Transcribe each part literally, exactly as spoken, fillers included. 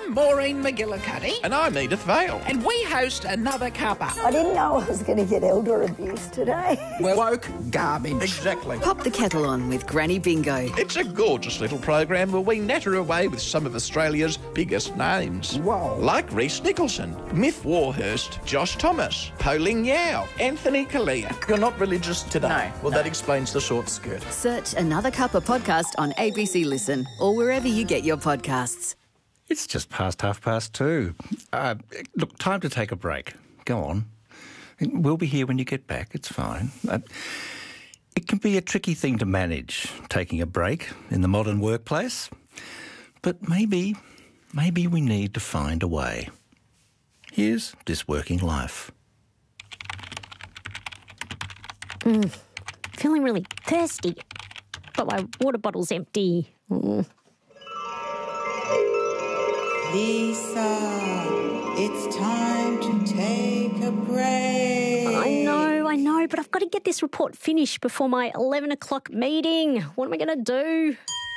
I'm Maureen McGillicuddy. And I'm Edith Vale. And we host Another Cuppa. I didn't know I was going to get elder abuse today. We're woke garbage. Exactly. Pop the kettle on with Granny Bingo. It's a gorgeous little program where we natter away with some of Australia's biggest names. Whoa. Like Rhys Nicholson, Myth Warhurst, Josh Thomas, Pauline Yao, Anthony Kalia. You're not religious today? No, Well, no. that explains the short skirt. Search Another Cuppa podcast on A B C Listen or wherever you get your podcasts. It's just past half past two. Uh, look, time to take a break. Go on. We'll be here when you get back. It's fine. Uh, it can be a tricky thing to manage, taking a break in the modern workplace. But maybe, maybe we need to find a way. Here's This Working Life. Mm, feeling really thirsty, but my water bottle's empty. Mm. Lisa, it's time to take a break. I know, I know, but I've got to get this report finished before my eleven o'clock meeting. What am I going to do?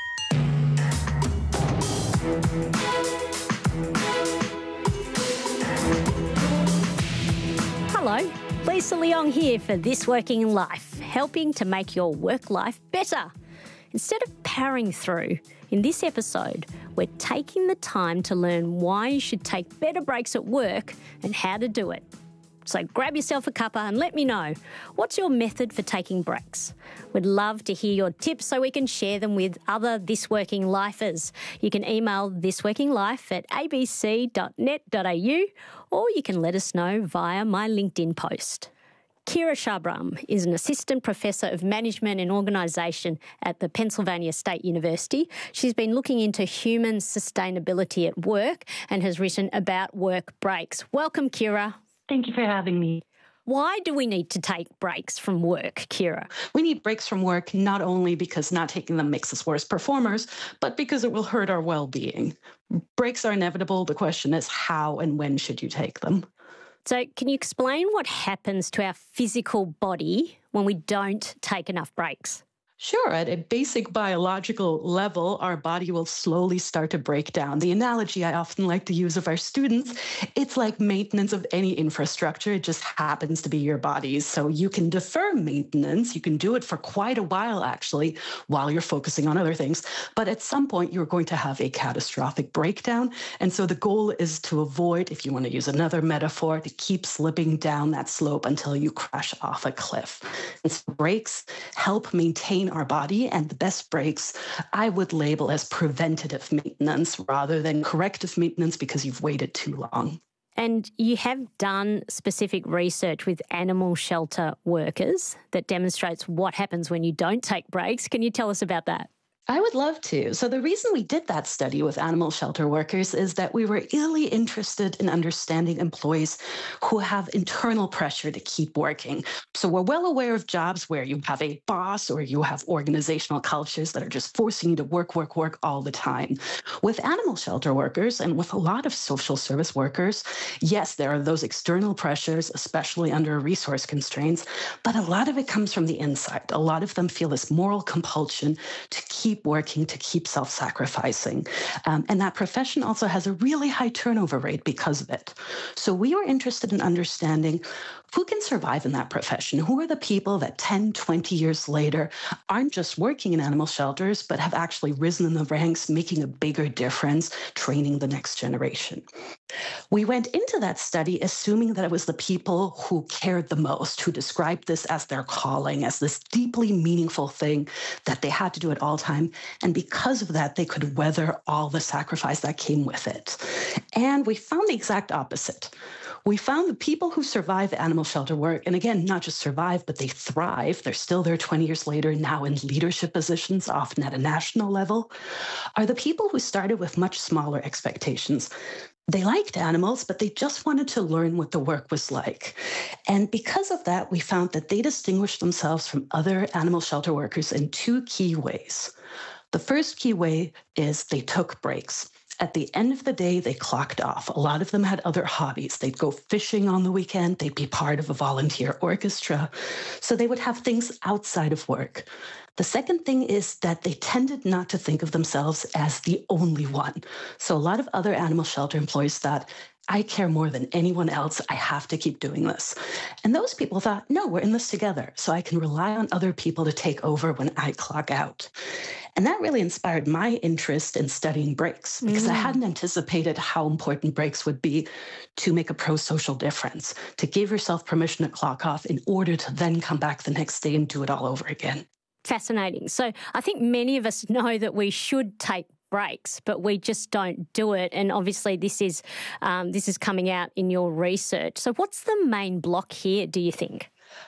Hello, Lisa Leong here for This Working Life, helping to make your work life better. Instead of powering through, in this episode, we're taking the time to learn why you should take better breaks at work and how to do it. So grab yourself a cuppa and let me know, what's your method for taking breaks? We'd love to hear your tips so we can share them with other This Working Lifers. You can email thisworkinglife at a b c dot net dot a u or you can let us know via my LinkedIn post. Kira Shabram is an assistant professor of management and organisation at the Pennsylvania State University. She's been looking into human sustainability at work and has written about work breaks. Welcome, Kira. Thank you for having me. Why do we need to take breaks from work, Kira? We need breaks from work not only because not taking them makes us worse performers, but because it will hurt our well-being. Breaks are inevitable. The question is how and when should you take them? So can you explain what happens to our physical body when we don't take enough breaks? Sure, at a basic biological level, our body will slowly start to break down. The analogy I often like to use of our students, it's like maintenance of any infrastructure. It just happens to be your body's. So you can defer maintenance. You can do it for quite a while, actually, while you're focusing on other things. But at some point, you're going to have a catastrophic breakdown. And so the goal is to avoid, if you want to use another metaphor, to keep slipping down that slope until you crash off a cliff. And so breaks help maintain our body, and the best breaks I would label as preventative maintenance rather than corrective maintenance because you've waited too long. And you have done specific research with animal shelter workers that demonstrates what happens when you don't take breaks. Can you tell us about that? I would love to. So the reason we did that study with animal shelter workers is that we were really interested in understanding employees who have internal pressure to keep working. So we're well aware of jobs where you have a boss or you have organizational cultures that are just forcing you to work, work, work all the time. With animal shelter workers and with a lot of social service workers, yes, there are those external pressures, especially under resource constraints, but a lot of it comes from the inside. A lot of them feel this moral compulsion to keep working, to keep self-sacrificing. Um, and that profession also has a really high turnover rate because of it. So we were interested in understanding who can survive in that profession. Who are the people that ten, twenty years later aren't just working in animal shelters, but have actually risen in the ranks, making a bigger difference, training the next generation. We went into that study assuming that it was the people who cared the most, who described this as their calling, as this deeply meaningful thing that they had to do at all time. And because of that, they could weather all the sacrifice that came with it. And we found the exact opposite. We found the people who survive animal shelter work, and again, not just survive, but they thrive. They're still there twenty years later, now in leadership positions, often at a national level, are the people who started with much smaller expectations. They liked animals, but they just wanted to learn what the work was like. And because of that, we found that they distinguished themselves from other animal shelter workers in two key ways. The first key way is they took breaks. At the end of the day, they clocked off. A lot of them had other hobbies. They'd go fishing on the weekend. They'd be part of a volunteer orchestra. So they would have things outside of work. The second thing is that they tended not to think of themselves as the only one. So a lot of other animal shelter employees thought, I care more than anyone else. I have to keep doing this. And those people thought, no, we're in this together. So I can rely on other people to take over when I clock out. And that really inspired my interest in studying breaks because mm. I hadn't anticipated how important breaks would be to make a pro-social difference, to give yourself permission to clock off in order to then come back the next day and do it all over again. Fascinating. So I think many of us know that we should take breaks, but we just don't do it. And obviously this is um, this is coming out in your research. So what's the main block here, do you think?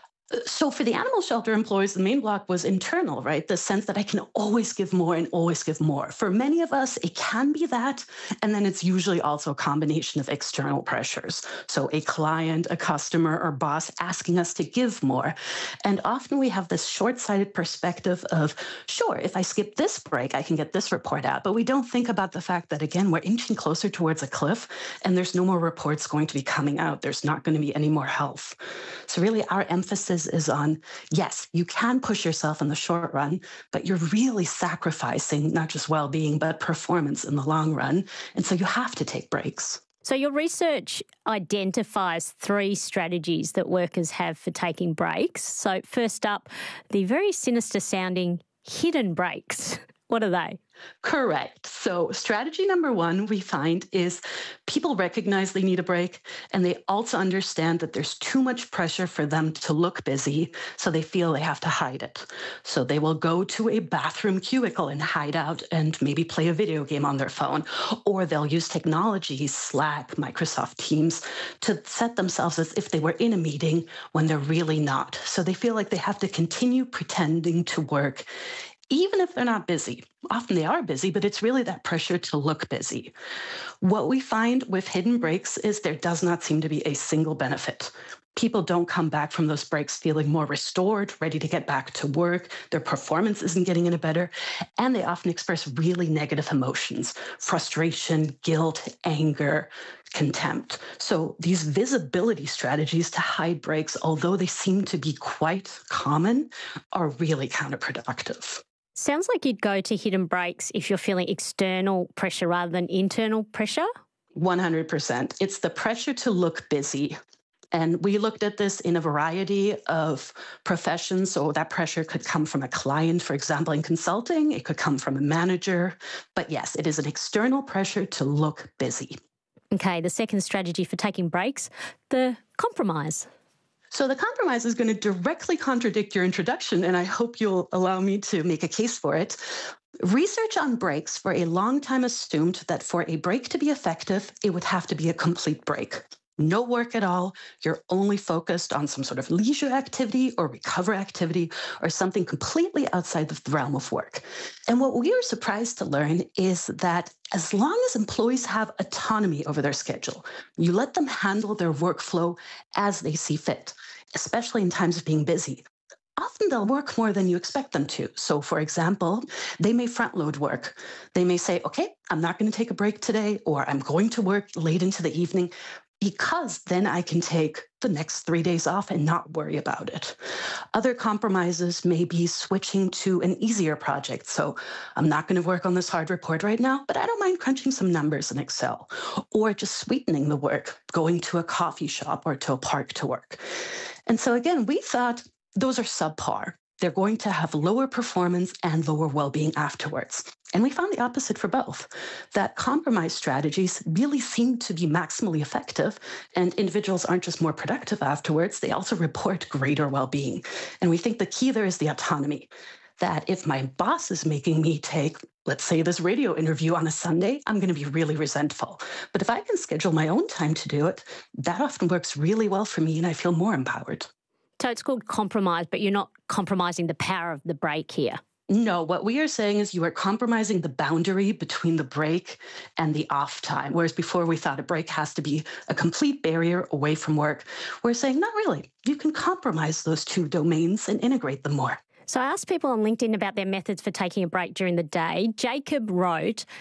So for the animal shelter employees, the main block was internal, right? The sense that I can always give more and always give more. For many of us, it can be that. And then it's usually also a combination of external pressures. So a client, a customer, or boss asking us to give more. And often we have this short-sighted perspective of, sure, if I skip this break, I can get this report out. But we don't think about the fact that, again, we're inching closer towards a cliff and there's no more reports going to be coming out. There's not going to be any more health. So really our emphasis is on, yes, you can push yourself in the short run, but you're really sacrificing not just well-being, but performance in the long run. And so you have to take breaks. So your research identifies three strategies that workers have for taking breaks. So first up, the very sinister sounding hidden breaks. What are they? Correct. So strategy number one we find is people recognize they need a break, and they also understand that there's too much pressure for them to look busy, so they feel they have to hide it. So they will go to a bathroom cubicle and hide out and maybe play a video game on their phone, or they'll use technology, Slack, Microsoft Teams, to set themselves as if they were in a meeting when they're really not. So they feel like they have to continue pretending to work even if they're not busy. Often they are busy, but it's really that pressure to look busy. What we find with hidden breaks is there does not seem to be a single benefit. People don't come back from those breaks feeling more restored, ready to get back to work. Their performance isn't getting any better. And they often express really negative emotions, frustration, guilt, anger, contempt. So these visibility strategies to hide breaks, although they seem to be quite common, are really counterproductive. Sounds like you'd go to hidden breaks if you're feeling external pressure rather than internal pressure. one hundred percent. It's the pressure to look busy. And we looked at this in a variety of professions. So that pressure could come from a client, for example, in consulting. It could come from a manager. But yes, it is an external pressure to look busy. Okay, the second strategy for taking breaks, the compromise. So the compromise is going to directly contradict your introduction, and I hope you'll allow me to make a case for it. Research on breaks for a long time assumed that for a break to be effective, it would have to be a complete break. No work at all. You're only focused on some sort of leisure activity or recovery activity or something completely outside the realm of work. And what we were surprised to learn is that as long as employees have autonomy over their schedule, you let them handle their workflow as they see fit, especially in times of being busy. Often they'll work more than you expect them to. So for example, they may front load work. They may say, okay, I'm not going to take a break today, or I'm going to work late into the evening, because then I can take the next three days off and not worry about it. Other compromises may be switching to an easier project. So I'm not going to work on this hard report right now, but I don't mind crunching some numbers in Excel, or just sweetening the work, going to a coffee shop or to a park to work. And so again, we thought those are subpar. They're going to have lower performance and lower well-being afterwards. And we found the opposite for both, that compromise strategies really seem to be maximally effective, and individuals aren't just more productive afterwards, they also report greater well-being. And we think the key there is the autonomy, that if my boss is making me take, let's say, this radio interview on a Sunday, I'm going to be really resentful. But if I can schedule my own time to do it, that often works really well for me and I feel more empowered. So it's called compromise, but you're not compromising the power of the break here. No, what we are saying is you are compromising the boundary between the break and the off time. Whereas before we thought a break has to be a complete barrier away from work. We're saying not really. You can compromise those two domains and integrate them more. So I asked people on LinkedIn about their methods for taking a break during the day. Jacob wrote,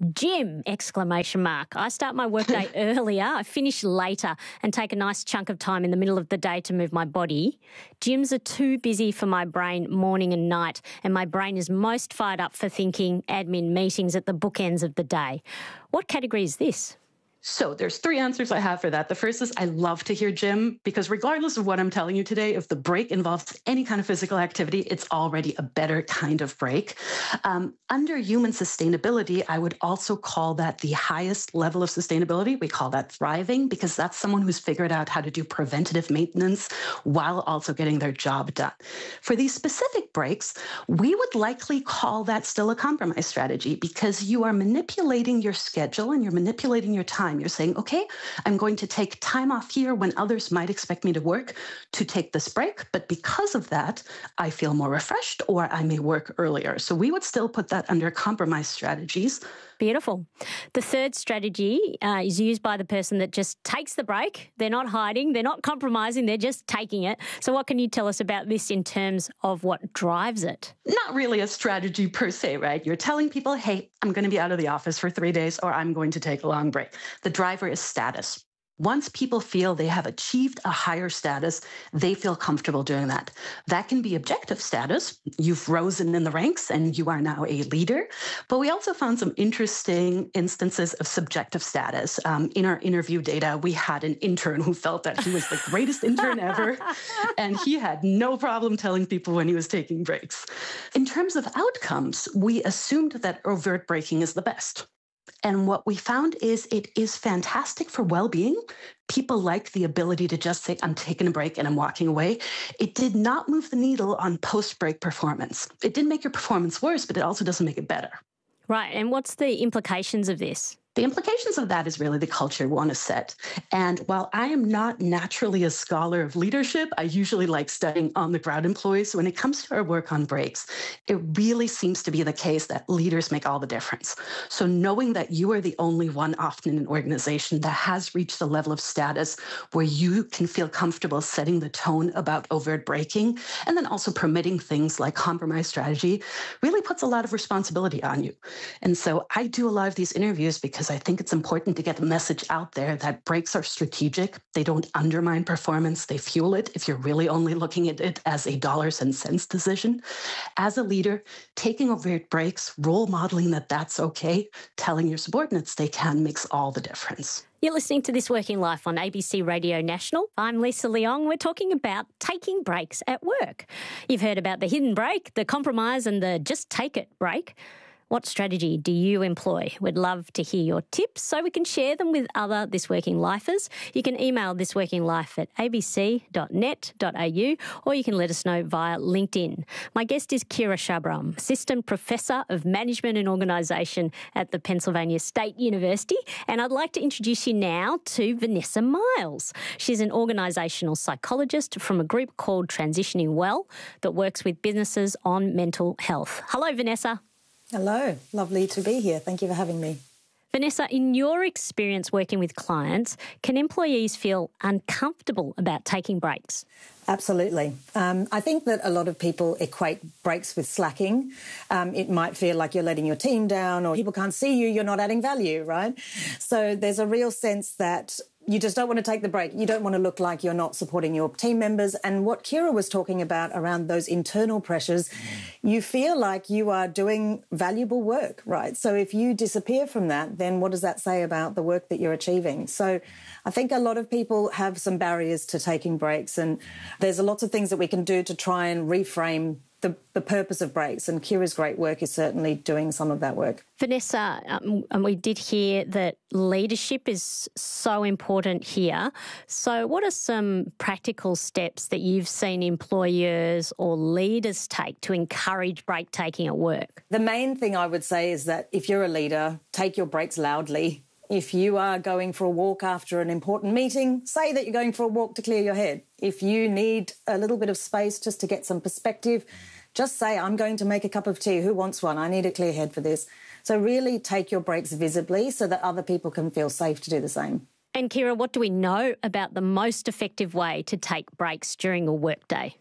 Gym! Exclamation mark. I start my workday earlier, I finish later and take a nice chunk of time in the middle of the day to move my body. Gyms are too busy for my brain morning and night, and my brain is most fired up for thinking admin meetings at the bookends of the day. What category is this? So there's three answers I have for that. The first is I love to hear gym because regardless of what I'm telling you today, if the break involves any kind of physical activity, it's already a better kind of break. Um, under human sustainability, I would also call that the highest level of sustainability. We call that thriving because that's someone who's figured out how to do preventative maintenance while also getting their job done. For these specific breaks, we would likely call that still a compromise strategy because you are manipulating your schedule and you're manipulating your time. You're saying, okay, I'm going to take time off here when others might expect me to work to take this break. But because of that, I feel more refreshed or I may work earlier. So we would still put that under compromise strategies. Beautiful. The third strategy uh, is used by the person that just takes the break. They're not hiding, they're not compromising, they're just taking it. So what can you tell us about this in terms of what drives it? Not really a strategy per se, right? You're telling people, hey, I'm going to be out of the office for three days or I'm going to take a long break. The driver is status. Once people feel they have achieved a higher status, they feel comfortable doing that. That can be objective status. You've risen in the ranks and you are now a leader. But we also found some interesting instances of subjective status. Um, in our interview data, we had an intern who felt that he was the greatest intern ever, and he had no problem telling people when he was taking breaks. In terms of outcomes, we assumed that overt breaking is the best. And what we found is it is fantastic for well-being. People like the ability to just say, I'm taking a break and I'm walking away. It did not move the needle on post-break performance. It didn't make your performance worse, but it also doesn't make it better. Right. And what's the implications of this? The implications of that is really the culture we want to set. And while I am not naturally a scholar of leadership, I usually like studying on-the-ground employees. When it comes to our work on breaks, it really seems to be the case that leaders make all the difference. So knowing that you are the only one often in an organization that has reached the level of status where you can feel comfortable setting the tone about overt breaking and then also permitting things like compromise strategy really puts a lot of responsibility on you. And so I do a lot of these interviews because I think it's important to get the message out there that breaks are strategic. They don't undermine performance. They fuel it if you're really only looking at it as a dollars and cents decision. As a leader, taking overt breaks, role modeling that that's okay, telling your subordinates they can makes all the difference. You're listening to This Working Life on A B C Radio National. I'm Lisa Leong. We're talking about taking breaks at work. You've heard about the hidden break, the compromise and the just take it break. What strategy do you employ? We'd love to hear your tips so we can share them with other This Working Lifers. You can email thisworkinglife at a b c dot net dot a u or you can let us know via LinkedIn. My guest is Kira Shabram, Assistant Professor of Management and Organisation at the Pennsylvania State University. And I'd like to introduce you now to Vanessa Miles. She's an organisational psychologist from a group called Transitioning Well that works with businesses on mental health. Hello, Vanessa. Hello, lovely to be here. Thank you for having me. Vanessa, in your experience working with clients, can employees feel uncomfortable about taking breaks? Absolutely. Um, I think that a lot of people equate breaks with slacking. Um, it might feel like you're letting your team down or people can't see you, you're not adding value, right? So there's a real sense that you just don't want to take the break. You don't want to look like you're not supporting your team members. And what Kira was talking about around those internal pressures, you feel like you are doing valuable work, right? So if you disappear from that, then what does that say about the work that you're achieving? So I think a lot of people have some barriers to taking breaks, and there's lots of things that we can do to try and reframe The, the purpose of breaks, and Kira's great work is certainly doing some of that work. Vanessa, um, and we did hear that leadership is so important here. So what are some practical steps that you've seen employers or leaders take to encourage break taking at work? The main thing I would say is that if you're a leader, take your breaks loudly. If you are going for a walk after an important meeting, say that you're going for a walk to clear your head. If you need a little bit of space just to get some perspective, just say, I'm going to make a cup of tea. Who wants one? I need a clear head for this. So really take your breaks visibly so that other people can feel safe to do the same. And Kira, what do we know about the most effective way to take breaks during a workday?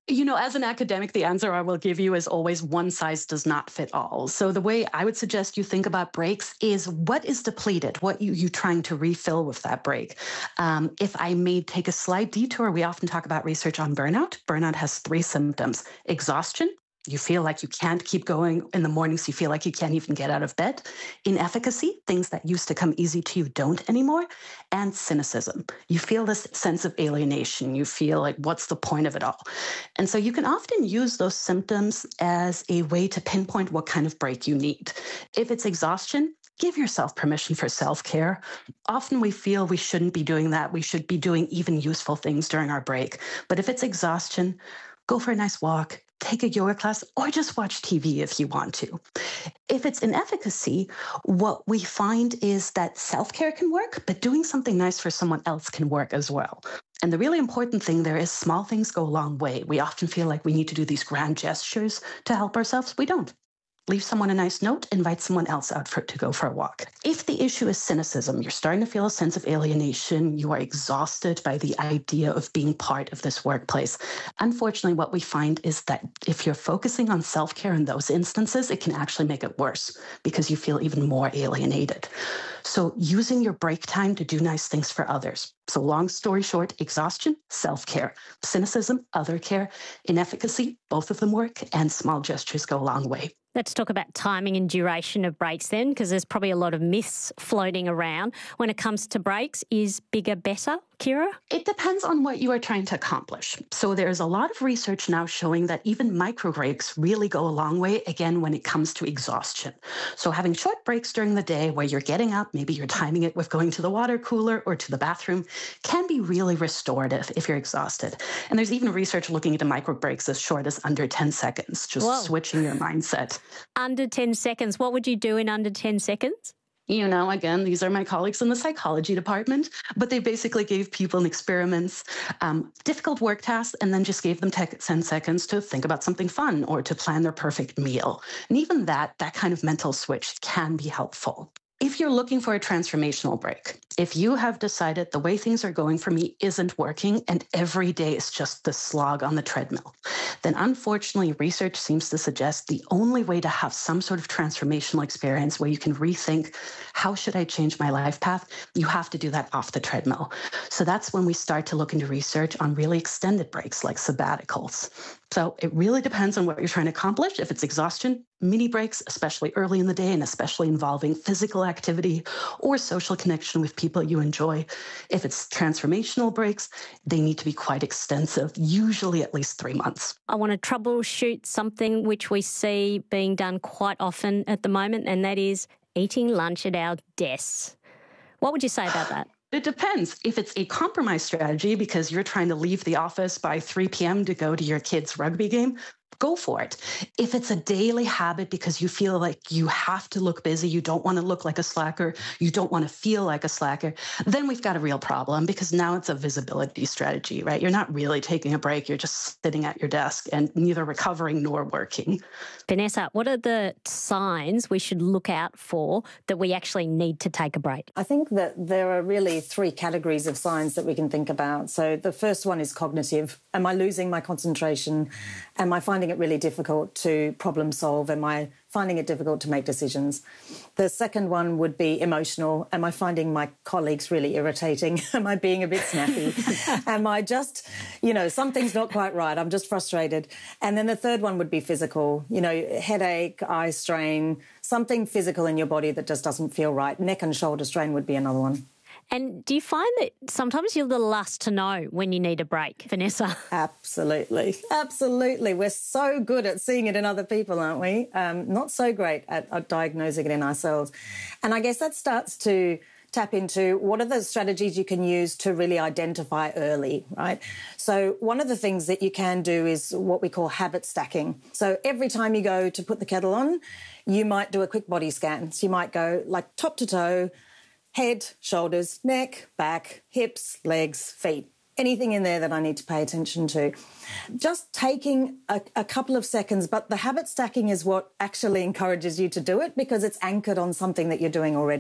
You know, as an academic, the answer I will give you is always one size does not fit all. So the way I would suggest you think about breaks is what is depleted, what you, you're trying to refill with that break. Um, if I may take a slight detour, we often talk about research on burnout. Burnout has three symptoms: exhaustion. You feel like you can't keep going in the mornings. You feel like you can't even get out of bed. Inefficacy, things that used to come easy to you don't anymore. And cynicism. You feel this sense of alienation. You feel like, what's the point of it all? And so you can often use those symptoms as a way to pinpoint what kind of break you need. If it's exhaustion, give yourself permission for self-care. Often we feel we shouldn't be doing that. We should be doing even useful things during our break. But if it's exhaustion, go for a nice walk, take a yoga class, or just watch T V if you want to. If it's inefficacy, what we find is that self-care can work, but doing something nice for someone else can work as well. And the really important thing there is small things go a long way. We often feel like we need to do these grand gestures to help ourselves. We don't. Leave someone a nice note, invite someone else out for, to go for a walk. If the issue is cynicism, you're starting to feel a sense of alienation, you are exhausted by the idea of being part of this workplace. Unfortunately, what we find is that if you're focusing on self-care in those instances, it can actually make it worse because you feel even more alienated. So using your break time to do nice things for others. So long story short, exhaustion, self-care, cynicism, other care, inefficacy, both of them work, and small gestures go a long way. Let's talk about timing and duration of breaks then, because there's probably a lot of myths floating around when it comes to breaks. Is bigger better, Kira? It depends on what you are trying to accomplish. So there's a lot of research now showing that even micro breaks really go a long way, again, when it comes to exhaustion. So having short breaks during the day where you're getting up, maybe you're timing it with going to the water cooler or to the bathroom, can be really restorative if you're exhausted. And there's even research looking into micro breaks as short as under ten seconds, just Whoa. switching your mindset. Under ten seconds. What would you do in under ten seconds? You know, again, these are my colleagues in the psychology department, but they basically gave people in experiments um, difficult work tasks and then just gave them ten seconds to think about something fun or to plan their perfect meal. And even that, that kind of mental switch can be helpful. If you're looking for a transformational break, if you have decided the way things are going for me isn't working and every day is just the slog on the treadmill, then unfortunately research seems to suggest the only way to have some sort of transformational experience where you can rethink, how should I change my life path? You have to do that off the treadmill. So that's when we start to look into research on really extended breaks like sabbaticals. So it really depends on what you're trying to accomplish. If it's exhaustion, mini breaks, especially early in the day and especially involving physical activity or social connection with people you enjoy. If it's transformational breaks, they need to be quite extensive, usually at least three months. I want to troubleshoot something which we see being done quite often at the moment, and that is eating lunch at our desks. What would you say about that? It depends. If it's a compromise strategy because you're trying to leave the office by three p.m. to go to your kid's rugby game, go for it. If it's a daily habit because you feel like you have to look busy, you don't want to look like a slacker, you don't want to feel like a slacker, then we've got a real problem because now it's a visibility strategy, right? You're not really taking a break. You're just sitting at your desk and neither recovering nor working. Vanessa, what are the signs we should look out for that we actually need to take a break? I think that there are really three categories of signs that we can think about. So the first one is cognitive. Am I losing my concentration? Am I finding it really difficult to problem solve? Am I finding it difficult to make decisions? The second one would be emotional. Am I finding my colleagues really irritating? Am I being a bit snappy? Am I just, you know, something's not quite right. I'm just frustrated. And then the third one would be physical, you know, headache, eye strain, something physical in your body that just doesn't feel right. Neck and shoulder strain would be another one. And do you find that sometimes you're the last to know when you need a break, Vanessa? Absolutely. Absolutely. We're so good at seeing it in other people, aren't we? Um, not so great at, at diagnosing it in ourselves. And I guess that starts to tap into what are the strategies you can use to really identify early, right? So one of the things that you can do is what we call habit stacking. So every time you go to put the kettle on, you might do a quick body scan. So you might go like top to toe, head, shoulders, neck, back, hips, legs, feet, anything in there that I need to pay attention to. Just taking a, a couple of seconds, but the habit stacking is what actually encourages you to do it because it's anchored on something that you're doing already.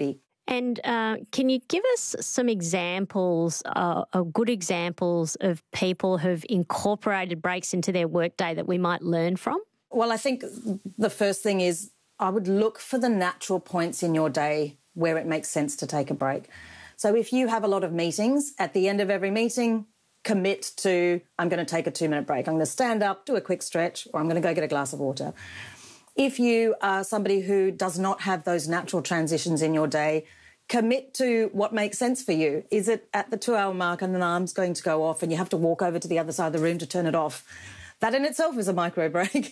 And uh, can you give us some examples, uh, uh, good examples of people who've incorporated breaks into their workday that we might learn from? Well, I think the first thing is I would look for the natural points in your day where it makes sense to take a break. So if you have a lot of meetings, at the end of every meeting, commit to, I'm going to take a two-minute break. I'm going to stand up, do a quick stretch, or I'm going to go get a glass of water. If you are somebody who does not have those natural transitions in your day, commit to what makes sense for you. Is it at the two-hour mark and an alarm's going to go off and you have to walk over to the other side of the room to turn it off? That in itself is a micro break.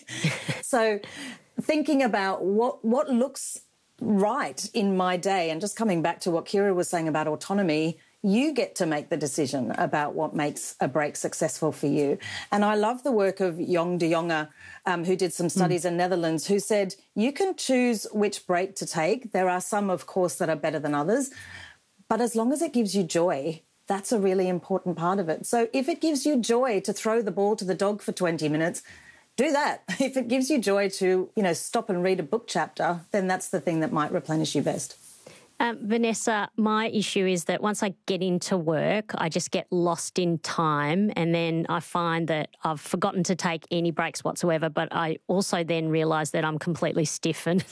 So thinking about what what looks right in my day, and just coming back to what Kira was saying about autonomy, you get to make the decision about what makes a break successful for you. And I love the work of Jong de Jonge, um, who did some studies mm. in Netherlands, who said you can choose which break to take. There are some, of course, that are better than others. But as long as it gives you joy, that's a really important part of it. So if it gives you joy to throw the ball to the dog for twenty minutes, do that. If it gives you joy to, you know, stop and read a book chapter, then that's the thing that might replenish you best. Um, Vanessa, my issue is that once I get into work, I just get lost in time, and then I find that I've forgotten to take any breaks whatsoever, but I also then realise that I'm completely stiff and,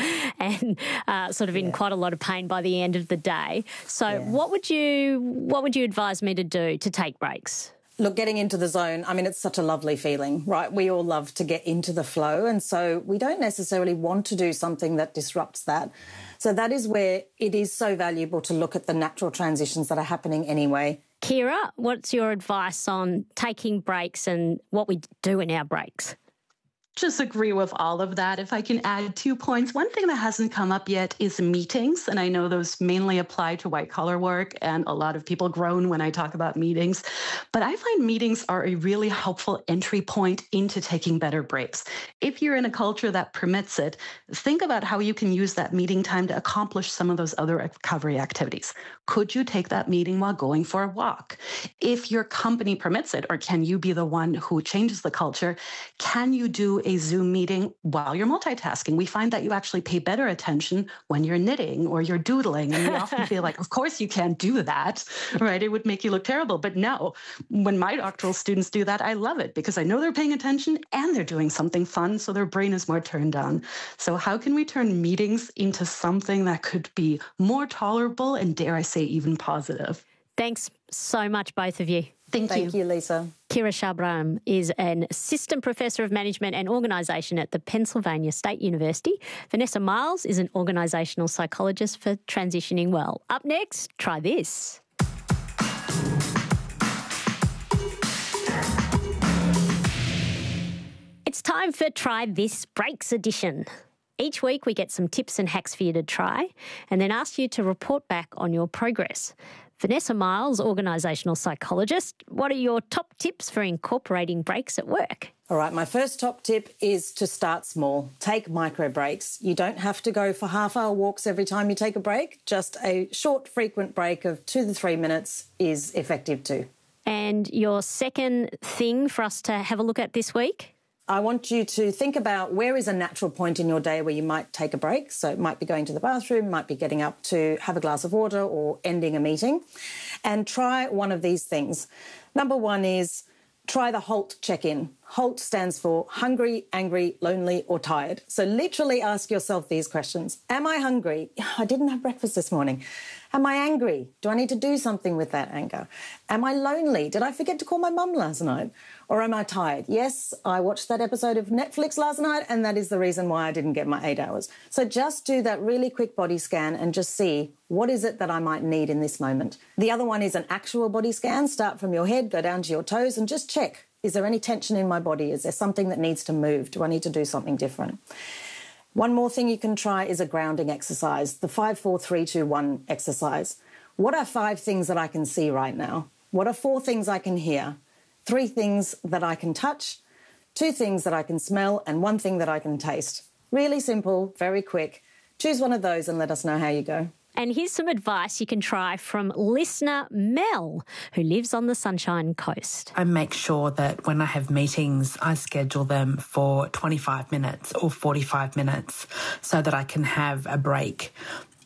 and uh, sort of in yeah. quite a lot of pain by the end of the day. So yeah. what would you what would you advise me to do to take breaks? Look, getting into the zone, I mean, it's such a lovely feeling, right? We all love to get into the flow, and so we don't necessarily want to do something that disrupts that. So that is where it is so valuable to look at the natural transitions that are happening anyway. Kira, what's your advice on taking breaks and what we do in our breaks? Just agree with all of that. If I can add two points, one thing that hasn't come up yet is meetings. And I know those mainly apply to white collar work, and a lot of people groan when I talk about meetings. But I find meetings are a really helpful entry point into taking better breaks. If you're in a culture that permits it, think about how you can use that meeting time to accomplish some of those other recovery activities. Could you take that meeting while going for a walk? If your company permits it, or can you be the one who changes the culture, can you do a Zoom meeting while you're multitasking? We find that you actually pay better attention when you're knitting or you're doodling. And we often feel like, of course you can't do that, right? It would make you look terrible. But no, when my doctoral students do that, I love it because I know they're paying attention and they're doing something fun, so their brain is more turned on. So how can we turn meetings into something that could be more tolerable and, dare I say, even positive? Thanks so much, both of you. Thank, Thank you. you, Lisa. Kira Shahbraham is an assistant professor of management and organisation at the Pennsylvania State University. Vanessa Miles is an organisational psychologist for Transitioning Well. Up next, try this. It's time for Try This Breaks edition. Each week we get some tips and hacks for you to try and then ask you to report back on your progress. Vanessa Miles, organisational psychologist, what are your top tips for incorporating breaks at work? All right, my first top tip is to start small. Take micro breaks. You don't have to go for half-hour walks every time you take a break. Just a short, frequent break of two to three minutes is effective too. And your second thing for us to have a look at this week? I want you to think about where is a natural point in your day where you might take a break. So it might be going to the bathroom, might be getting up to have a glass of water or ending a meeting. And try one of these things. Number one is try the HALT check-in. HALT stands for hungry, angry, lonely or tired. So literally ask yourself these questions. Am I hungry? I didn't have breakfast this morning. Am I angry? Do I need to do something with that anger? Am I lonely? Did I forget to call my mum last night? Or am I tired? Yes, I watched that episode of Netflix last night and that is the reason why I didn't get my eight hours. So just do that really quick body scan and just see what is it that I might need in this moment. The other one is an actual body scan. Start from your head, go down to your toes and just check. Is there any tension in my body? Is there something that needs to move? Do I need to do something different? One more thing you can try is a grounding exercise, the five, four, three, two, one exercise. What are five things that I can see right now? What are four things I can hear? Three things that I can touch, two things that I can smell, and one thing that I can taste. Really simple, very quick. Choose one of those and let us know how you go. And here's some advice you can try from listener Mel, who lives on the Sunshine Coast. I make sure that when I have meetings, I schedule them for twenty-five minutes or forty-five minutes so that I can have a break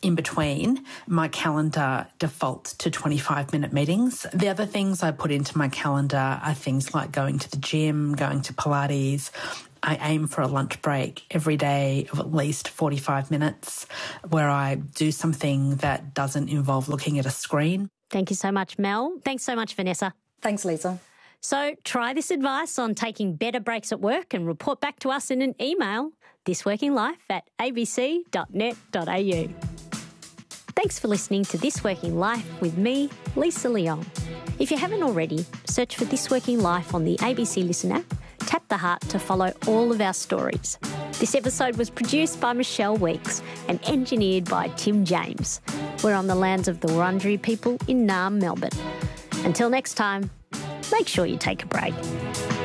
in between, my calendar defaults to twenty-five minute meetings. The other things I put into my calendar are things like going to the gym, going to Pilates. I aim for a lunch break every day of at least forty-five minutes where I do something that doesn't involve looking at a screen. Thank you so much, Mel. Thanks so much, Vanessa. Thanks, Lisa. So try this advice on taking better breaks at work and report back to us in an email, thisworkinglife at a b c dot net dot a u. Thanks for listening to This Working Life with me, Lisa Leong. If you haven't already, search for This Working Life on the A B C Listen app, tap the heart to follow all of our stories. This episode was produced by Michelle Weeks and engineered by Tim James. We're on the lands of the Wurundjeri people in Naarm, Melbourne. Until next time, make sure you take a break.